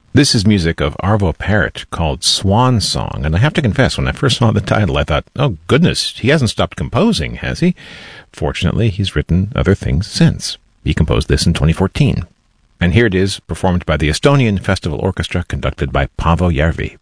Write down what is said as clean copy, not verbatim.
This is music of Arvo Pärt called Swan Song, and I have to confess, when I first saw the title, I thought, oh goodness, he hasn't stopped composing, has he? Fortunately, he's written other things since. He composed this in 2014. And here it is, performed by the Estonian Festival Orchestra, conducted by Paavo Järvi.